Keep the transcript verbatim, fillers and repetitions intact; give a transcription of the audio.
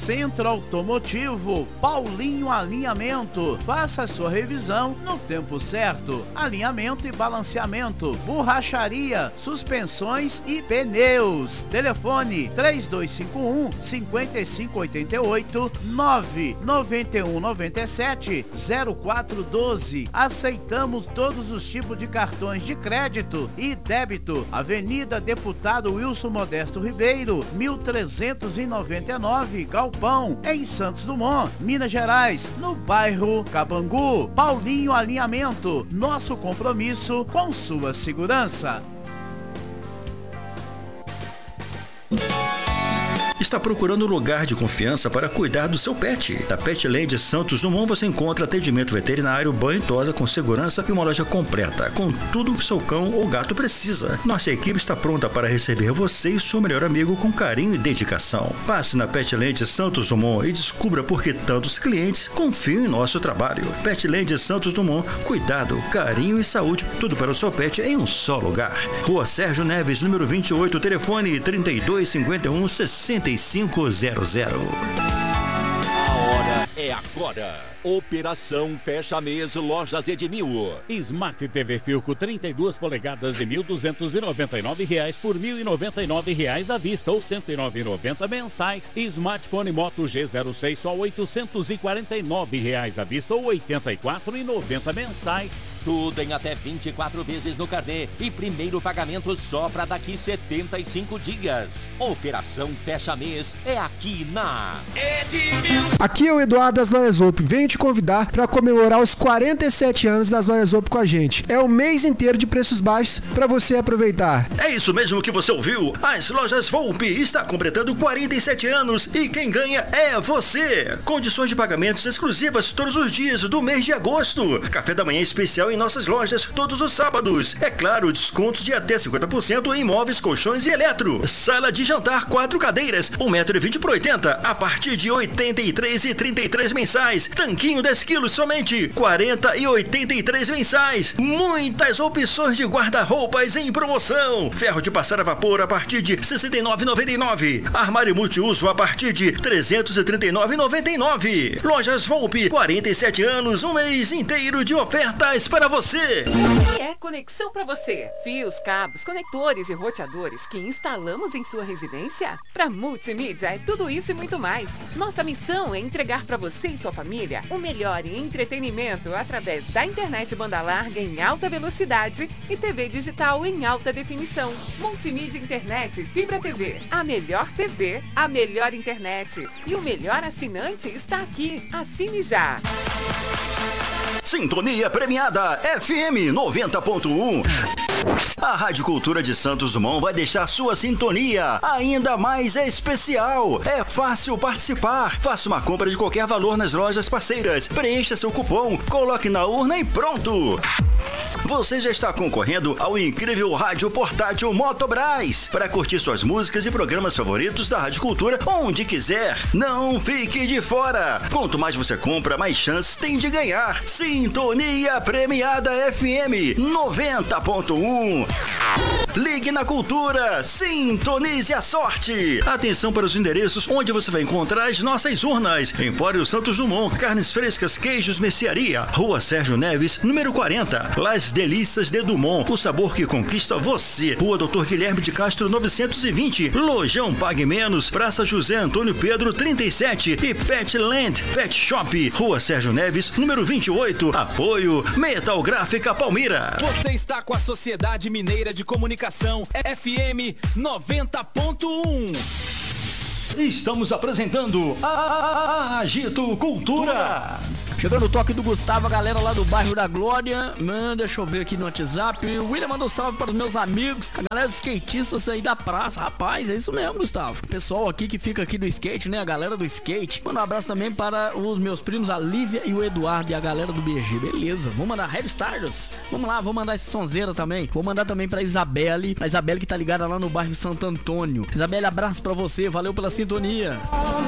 Centro Automotivo Paulinho Alinhamento. Faça sua revisão no tempo certo. Alinhamento e balanceamento, borracharia, suspensões e pneus. Telefone três dois cinco um, cinco cinco oito oito, nove nove um nove sete, zero quatro um dois. Aceitamos todos os tipos de cartões de crédito e débito. Avenida Deputado Wilson Modesto Ribeiro, mil trezentos e noventa e nove, Galpão, em Santos Dumont, Minas Gerais, no bairro Cabangu. Paulinho Alinhamento, nosso compromisso com sua segurança. Está procurando um lugar de confiança para cuidar do seu pet? Na Petland Santos Dumont você encontra atendimento veterinário, banho e tosa com segurança e uma loja completa, com tudo que seu cão ou gato precisa. Nossa equipe está pronta para receber você e seu melhor amigo com carinho e dedicação. Passe na Petland Santos Dumont e descubra por que tantos clientes confiam em nosso trabalho. Petland Santos Dumont, cuidado, carinho e saúde, tudo para o seu pet em um só lugar. Rua Sérgio Neves, número vinte e oito, telefone trinta e dois cinquenta e um, sessenta e cinco zero zero. A hora é agora. Operação Fecha Mês Lojas Edmil. Smart T V Filco trinta e duas polegadas de mil duzentos e noventa e nove reais por mil e noventa e nove reais à vista ou cento e nove reais e noventa centavos mensais. Smartphone Moto G zero seis só oitocentos e quarenta e nove reais à vista ou oitenta e quatro reais e noventa centavos mensais. Tudo em até vinte e quatro vezes no carnê e primeiro pagamento só para daqui setenta e cinco dias. Operação Fecha Mês é aqui na Edmil. Aqui é o Eduardo das Lojas Op. Venho te convidar para comemorar os quarenta e sete anos das Lojas Op com a gente. É um mês inteiro de preços baixos para você aproveitar. É isso mesmo que você ouviu. As Lojas Volpe está completando quarenta e sete anos e quem ganha é você. Condições de pagamentos exclusivas todos os dias do mês de agosto. Café da manhã especial em nossas lojas todos os sábados. É claro, descontos de até cinquenta por cento em móveis, colchões e eletro. Sala de jantar, quatro cadeiras, um metro e vinte por oitenta, a partir de oitenta e três reais e trinta e três centavos mensais. Tanquinho dez quilos somente quarenta e oitenta e três mensais. Muitas opções de guarda-roupas em promoção. Ferro de passar a vapor a partir de sessenta e nove reais e noventa e nove centavos. Armário multiuso a partir de trezentos e trinta e nove reais e noventa e nove centavos. Lojas Volpe, quarenta e sete anos, um mês inteiro de ofertas para você. O que é conexão para você? Fios, cabos, conectores e roteadores que instalamos em sua residência? Para Multimídia é tudo isso e muito mais. Nossa missão é entregar para você e sua família o melhor em entretenimento através da internet banda larga em alta velocidade e T V digital em alta definição. Multimídia Internet Fibra T V. A melhor T V, a melhor internet e o melhor assinante está aqui. Assine já. Sintonia premiada F M noventa ponto um. A Rádio Cultura de Santos Dumont vai deixar sua sintonia ainda mais especial. É fácil participar. Faça uma compra de qualquer valor nas lojas parceiras. Preencha seu cupom, coloque na urna e pronto. Você já está concorrendo ao incrível rádio portátil Motobras para curtir suas músicas e programas favoritos da Rádio Cultura onde quiser. Não fique de fora. Quanto mais você compra, mais chances tem de ganhar. Sintonia premiada F M noventa ponto um. Ligue na Cultura, sintonize a sorte. Atenção para os endereços onde você vai encontrar as nossas urnas. Empório Santos Dumont, carnes frescas, queijos, mercearia. Rua Sérgio Neves, número quarenta. Las Delícias de Dumont, o sabor que conquista você. Rua Doutor Guilherme de Castro, novecentos e vinte. Lojão Pague Menos, Praça José Antônio Pedro, trinta e sete. E Petland Pet Shop, Rua Sérgio Neves, número vinte e oito. Apoio Metal Gráfica Palmira. Você está com a Sociedade Mineira de Comunicação F M noventa ponto um. Estamos apresentando a Agito Cultura. Chegando o toque do Gustavo, a galera lá do bairro da Glória. Mano, deixa eu ver aqui no WhatsApp. O William mandou salve para os meus amigos, a galera dos skatistas aí da praça. Rapaz, é isso mesmo, Gustavo. Pessoal aqui que fica aqui no skate, né? A galera do skate. Manda um abraço também para os meus primos, a Lívia e o Eduardo e a galera do B G. Beleza, vou mandar Heavy Stardust. Vamos lá, vou mandar esse sonzeira também. Vou mandar também pra Isabelle. A Isabelle que tá ligada lá no bairro Santo Antônio. Isabelle, abraço pra você, valeu pela sintonia.